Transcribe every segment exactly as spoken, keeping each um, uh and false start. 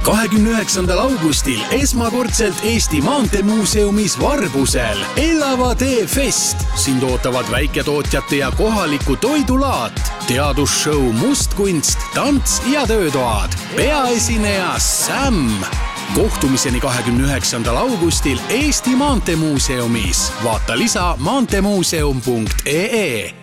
kahekümne üheksandal augustil esmakordselt Eesti Maanteemuuseumis Varbusel Elava tee fest. Sind ootavad väiketootjate ja kohaliku toidulaat, teadusshow Mustkunst, tants ja töötoad. Peaesineja Sam. Kohtumiseni kahekümne üheksandal augustil Eesti Maanteemuuseumis. Vaata lisa maanteemuuseum punkt ee.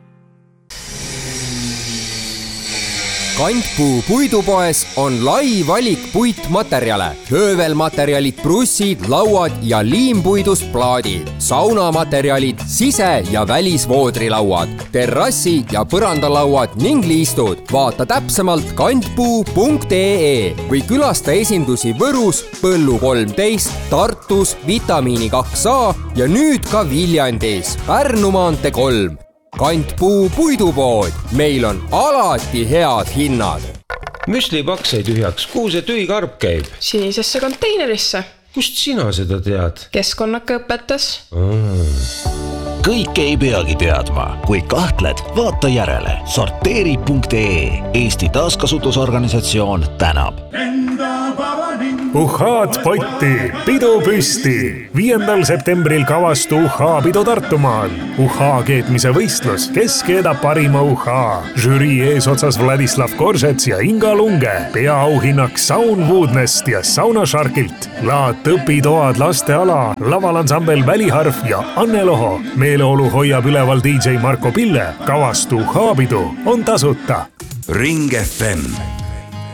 Kantpuu puidupoes on lai valik puitmaterjale, höövelmaterjalid, brussid, lauad ja liimpuidust plaadid, saunamaterjalid, sise- ja välisvoodrilauad, terrassi- ja põrandalauad ning liistud. Vaata täpsemalt kantpuu punkt ee või külasta esindusi Võrus, Põllu kolmteist, Tartus, Vitamiini kaks A ja nüüd ka Viljandis, Pärnu maantee kolm. Kantpuu puidupood. Meil on alati head hinnad. Müslipaks sai tühjaks. Kuhu see tühikarp käib? Sinisesse konteinerisse. Kust sina seda tead? Keskkonnaka õpetas. Mm. Kõik ei peagi teadma. Kui kahtled, vaata järele. sorteeri punkt ee. Eesti taaskasutusorganisatsioon tänab. Uhhaad potti, pidu püsti. Viiendal septembril kavastu Uhhaa pidu Tartumaal. Uhhaa keetmise võistlus, kes keedab parima Uhhaa. Žürii eesotsas Vladislav Koržets ja Inga Lunge. Peaauhinnaks Saun Woodnest ja Sauna Sharkilt. Laat õpitoad lasteala, lavalansambel Väliharf ja Anne Loho. Meeleolu hoiab üleval D J Marko Pille. Kavastu Uhhaa pidu on tasuta. Ring F M